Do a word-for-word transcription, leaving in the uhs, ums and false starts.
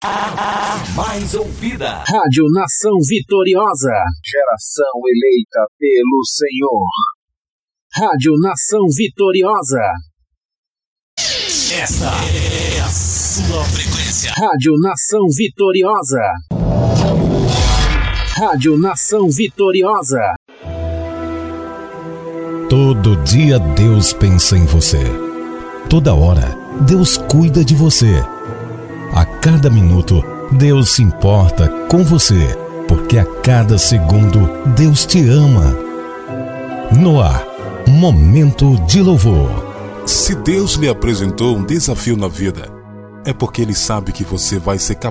A mais ouvida. Rádio Nação Vitoriosa. Geração eleita pelo Senhor. Rádio Nação Vitoriosa. Esta é a sua frequência. Rádio Nação Vitoriosa. Rádio Nação Vitoriosa. Todo dia Deus pensa em você. Toda hora Deus cuida de você. A cada minuto Deus se importa com você, porque a cada segundo Deus te ama. No ar, Momento de Louvor. Se Deus lhe apresentou um desafio na vida, é porque Ele sabe que você vai ser capaz